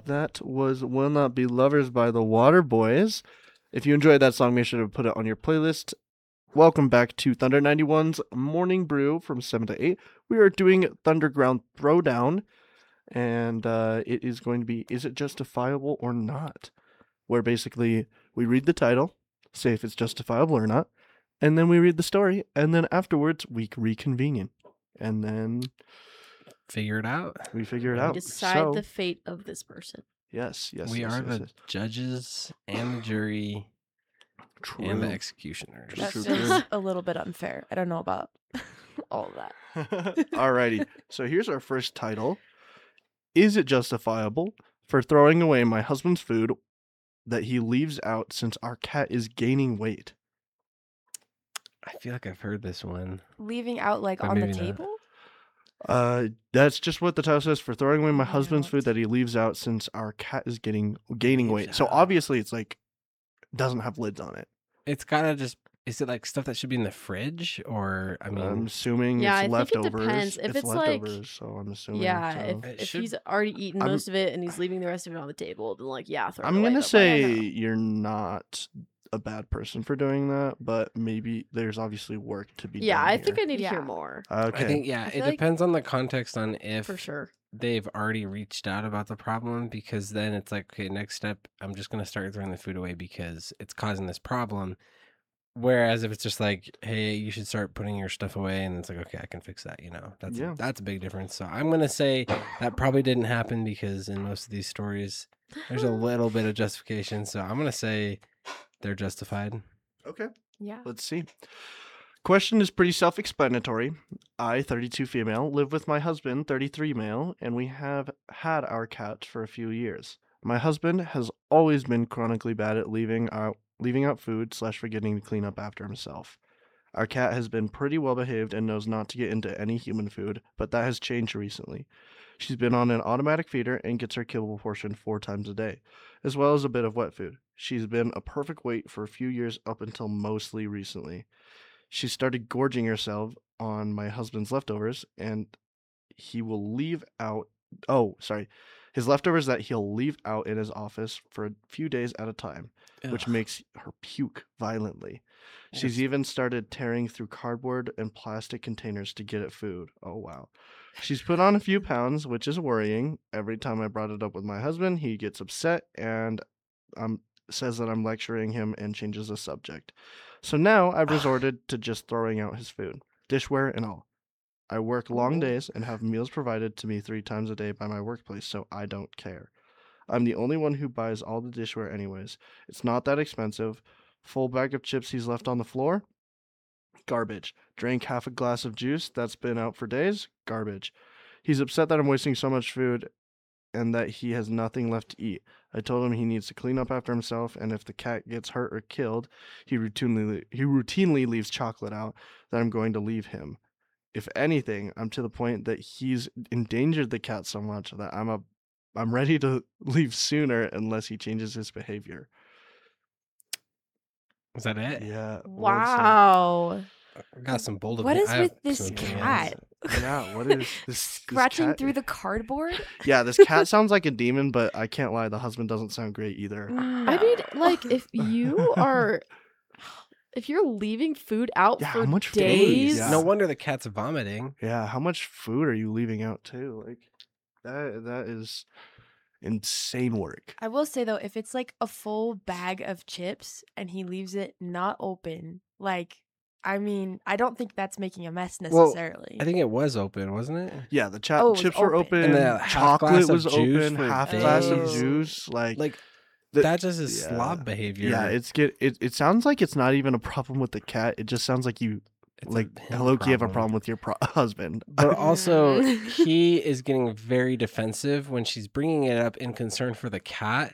That was Will Not Be Lovers by the Water Boys. If you enjoyed that song, make sure to put it on your playlist. Welcome back to Thunder 91's Morning Brew from 7 to 8. We are doing Thunderground Throwdown, and it is going to be Is It Justifiable or Not? Where basically we read the title, say if it's justifiable or not, and then we read the story, and then afterwards we reconvene. And then Figure it out. we figure it Yeah. out. Decide the fate of this person. Yes. We are the judges and the jury True. and the executioners. True, That true, feels true. a little bit unfair. I don't know about all of that. Alrighty. So here's our first title. Is it justifiable for throwing away my husband's food that he leaves out since our cat is gaining weight? I feel like I've heard this one. Leaving out like But on the maybe not. table? That's just what the title says, for throwing away my husband's Out. food that he leaves out since our cat is gaining Leaves weight. So out. obviously it's like doesn't have lids on it. It's gotta just. Is it like stuff that should be in the fridge, or I mean, I'm assuming Yeah, I it's think it leftovers. depends. If it's like- leftovers, so I'm assuming. Yeah, so. It if should- he's already eaten I'm- most of it and he's leaving the rest of it on the table, then like, yeah, throw it I'm away, gonna but, like, I say don't know. you're not a bad person for doing that, but maybe there's obviously work to be Yeah, done. I think I here. need to hear Yeah. more. Okay. I think I it feel like- depends on the context on if For sure. they've already reached out about the problem, because then it's like, okay, next step, I'm just gonna start throwing the food away because it's causing this problem. Whereas if it's just like, hey, you should start putting your stuff away, and it's like, okay, I can fix that. Yeah. That's a big difference. So I'm gonna say that probably didn't happen, because in most of these stories, there's a little bit of justification. So I'm gonna say they're justified. Okay. Yeah. Let's see. Question is pretty self-explanatory. I, 32 female, live with my husband, 33 male, and we have had our cat for a few years. My husband has always been chronically bad at leaving out food / forgetting to clean up after himself. Our cat has been pretty well behaved and knows not to get into any human food, but that has changed recently. She's been on an automatic feeder and gets her kibble portion 4 times a day, as well as a bit of wet food. She's been a perfect weight for a few years up until mostly recently. She started gorging herself on my husband's leftovers, and he will leave out. Oh, sorry. His leftovers that he'll leave out in his office for a few days at a time, which Ugh. makes her puke violently. She's Yes. even started tearing through cardboard and plastic containers to get at food. Oh, wow. She's put on a few pounds, which is worrying. Every time I brought it up with my husband, he gets upset and says that I'm lecturing him and changes the subject. So now I've resorted to just throwing out his food, dishware and all. I work long Ooh. days and have meals provided to me 3 times a day by my workplace, so I don't care. I'm the only one who buys all the dishware anyways. It's not that expensive. Full bag of chips he's left on the floor? Garbage. Drank half a glass of juice that's been out for days? Garbage. He's upset that I'm wasting so much food and that he has nothing left to eat. I told him he needs to clean up after himself, and if the cat gets hurt or killed, he routinely leaves chocolate out that I'm going to leave him. If anything, I'm to the point that he's endangered the cat so much that I'm ready to leave sooner unless he changes his behavior. Is that it? Yeah. Wow. I got some bold. What is I have with this some opinions. cat? Yeah, what is this? Scratching cat? through the cardboard? Yeah, this cat sounds like a demon, but I can't lie, the husband doesn't sound great either. I mean, like, if you're leaving food out Yeah, for how much food? days, Yeah. No wonder the cat's vomiting. Yeah, how much food are you leaving out too? Like that is insane work. I will say though, if it's like a full bag of chips and he leaves it not open, like, I mean, I don't think that's making a mess Well, necessarily. I think it was open, wasn't it? Yeah, the Oh, it was chips were open. open, And the half chocolate glass of was juice open, for half glass of days. juice. Like Like that just is yeah. slob behavior. yeah, it sounds like it's not even a problem with the cat. It just sounds like you It's a like him hello, you have a problem with your husband. But also, he is getting very defensive when she's bringing it up in concern for the cat.